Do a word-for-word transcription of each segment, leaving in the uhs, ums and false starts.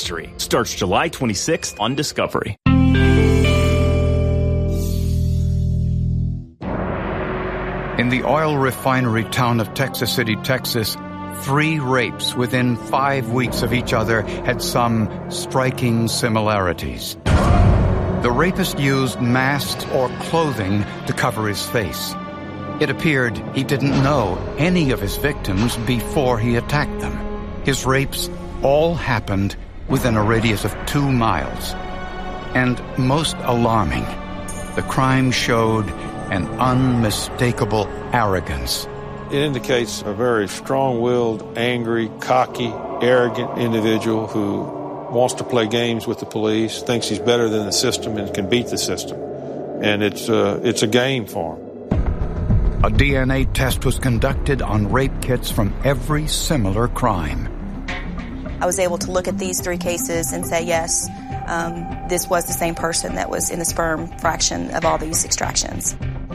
Mystery starts July twenty-sixth on Discovery. In the oil refinery town of Texas City, Texas, three rapes within five weeks of each other had some striking similarities. The rapist used masks or clothing to cover his face. It appeared he didn't know any of his victims before he attacked them. His rapes all happened within a radius of two miles. And most alarming, the crime showed an unmistakable arrogance. It indicates a very strong-willed, angry, cocky, arrogant individual who wants to play games with the police, thinks he's better than the system and can beat the system. And it's, uh, it's a game for him. A D N A test was conducted on rape kits from every similar crime. I was able to look at these three cases and say, yes, um, this was the same person that was in the sperm fraction of all these extractions.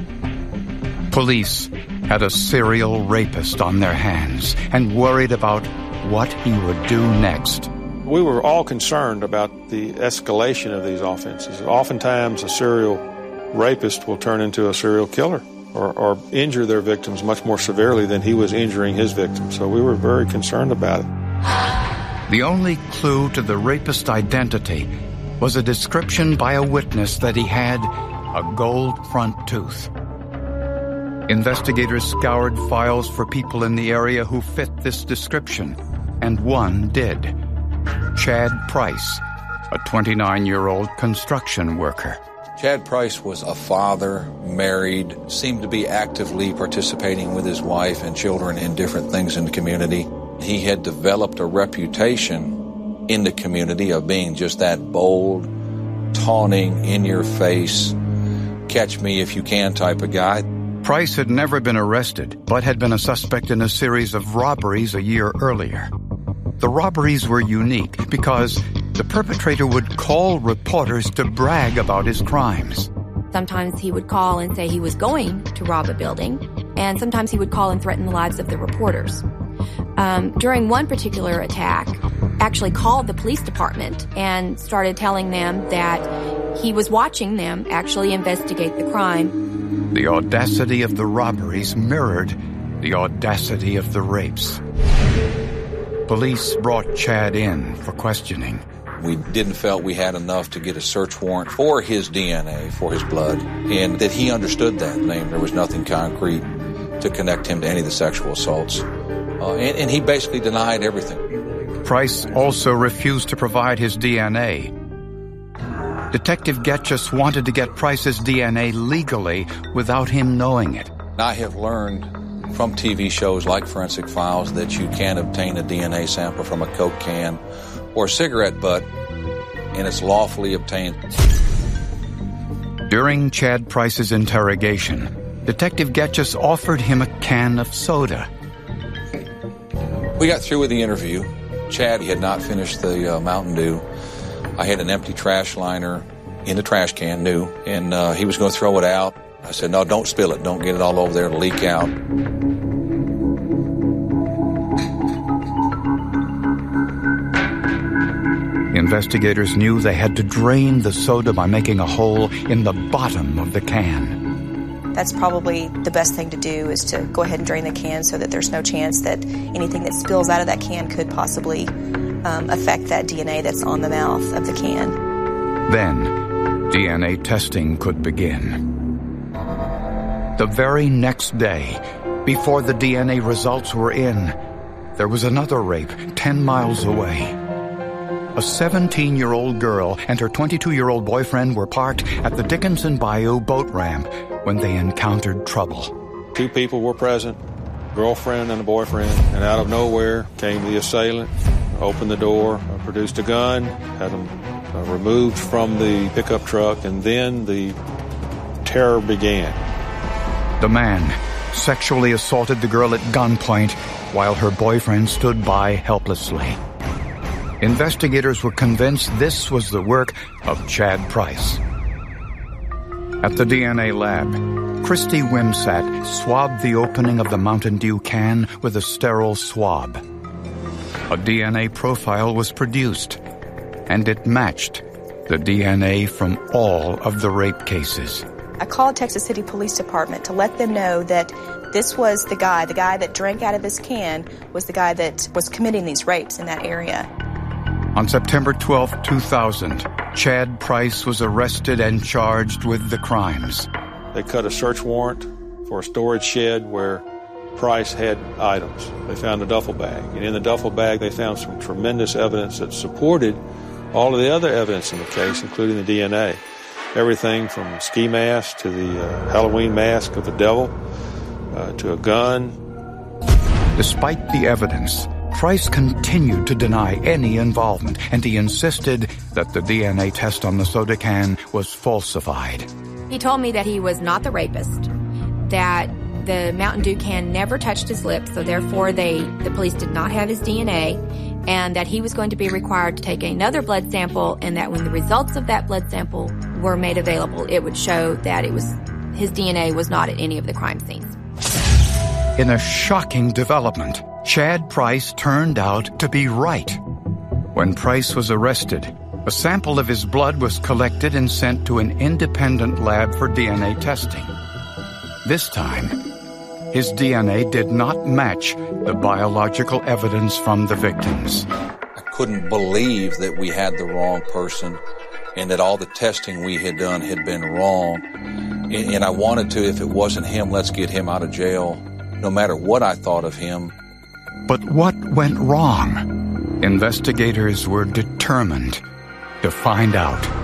Police had a serial rapist on their hands and worried about what he would do next. We were all concerned about the escalation of these offenses. Oftentimes, a serial rapist will turn into a serial killer or, or injure their victims much more severely than he was injuring his victims. So we were very concerned about it. The only clue to the rapist's identity was a description by a witness that he had a gold front tooth. Investigators scoured files for people in the area who fit this description, and one did. Chad Price, a twenty-nine-year-old construction worker. Chad Price was a father, married, seemed to be actively participating with his wife and children in different things in the community. He had developed a reputation in the community of being just that bold, taunting, in-your-face, catch-me-if-you-can type of guy. Price had never been arrested, but had been a suspect in a series of robberies a year earlier. The robberies were unique because the perpetrator would call reporters to brag about his crimes. Sometimes he would call and say he was going to rob a building, and sometimes he would call and threaten the lives of the reporters. Um, during one particular attack, actually called the police department and started telling them that he was watching them actually investigate the crime. The audacity of the robberies mirrored the audacity of the rapes. Police brought Chad in for questioning. We didn't felt we had enough to get a search warrant for his D N A, for his blood, and that he understood that name. There was nothing concrete to connect him to any of the sexual assaults. Uh, and, and he basically denied everything. Price also refused to provide his D N A. Detective Getchus wanted to get Price's D N A legally without him knowing it. I have learned from T V shows like Forensic Files that you can obtain a D N A sample from a Coke can or a cigarette butt, and it's lawfully obtained. During Chad Price's interrogation, Detective Getchus offered him a can of soda. We got through with the interview. Chad he had not finished the uh, Mountain Dew. I had an empty trash liner in the trash can, new, and uh, he was going to throw it out. I said, no, don't spill it. Don't get it all over there. It'll leak out. Investigators knew they had to drain the soda by making a hole in the bottom of the can. That's probably the best thing to do, is to go ahead and drain the can so that there's no chance that anything that spills out of that can could possibly um, affect that D N A that's on the mouth of the can. Then, D N A testing could begin. The very next day, before the D N A results were in, there was another rape ten miles away. A seventeen-year-old girl and her twenty-two-year-old boyfriend were parked at the Dickinson Bayou boat ramp when they encountered trouble. Two people were present, girlfriend and a boyfriend, and out of nowhere came the assailant, opened the door, produced a gun, had them uh, removed from the pickup truck, and then the terror began. The man sexually assaulted the girl at gunpoint while her boyfriend stood by helplessly. Investigators were convinced this was the work of Chad Price. At the D N A lab, Christy Wimsatt swabbed the opening of the Mountain Dew can with a sterile swab. A D N A profile was produced. and it matched the D N A from all of the rape cases. I called Texas City Police Department to let them know that this was the guy, the guy that drank out of this can was the guy that was committing these rapes in that area. On September twelfth, two thousand, Chad Price was arrested and charged with the crimes. They cut a search warrant for a storage shed where Price had items. They found a duffel bag, and in the duffel bag they found some tremendous evidence that supported all of the other evidence in the case, including the D N A. Everything from ski mask to the uh, Halloween mask of the devil uh, to a gun. Despite the evidence, Price continued to deny any involvement, and he insisted that the D N A test on the soda can was falsified. He told me that he was not the rapist, that the Mountain Dew can never touched his lips, so therefore they the police did not have his D N A, and that he was going to be required to take another blood sample, and that when the results of that blood sample were made available, it would show that it was his D N A was not at any of the crime scenes. In a shocking development, Chad Price turned out to be right. When Price was arrested, a sample of his blood was collected and sent to an independent lab for D N A testing. This time, his D N A did not match the biological evidence from the victims. I couldn't believe that we had the wrong person and that all the testing we had done had been wrong. And I wanted to, if it wasn't him, let's get him out of jail, no matter what I thought of him. But what went wrong? Investigators were determined to find out.